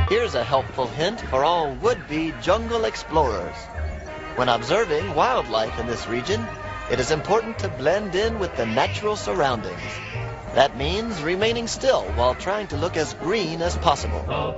Here's a helpful hint for all would-be jungle explorers. When observing wildlife in this region, it is important to blend in with the natural surroundings. That means remaining still while trying to look as green as possible.